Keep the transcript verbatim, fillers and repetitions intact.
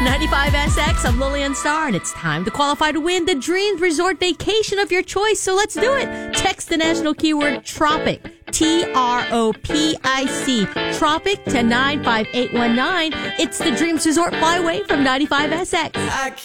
ninety-five S X, I'm Lillian Starr, and it's time to qualify to win the Dreams Resort vacation of your choice. So let's do it. Text the national keyword TROPIC, T R O P I C, TROPIC to nine five eight one nine. It's the Dreams Resort Flyway from ninety-five S X.